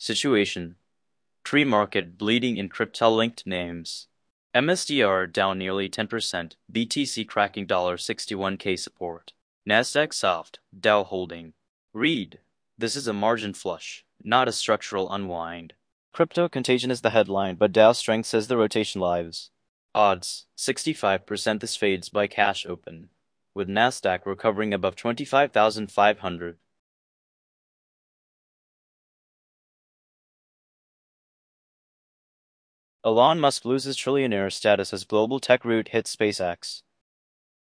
Situation. Tree market bleeding in crypto-linked names. MSTR down nearly 10%, BTC cracking $61K support. Nasdaq soft, Dow holding. Read. This is a margin flush, not a structural unwind. Crypto contagion is the headline, but Dow strength says the rotation lives. Odds, 65% this fades by cash open, with Nasdaq recovering above 25,500. Elon Musk loses trillionaire status as global tech root hits SpaceX.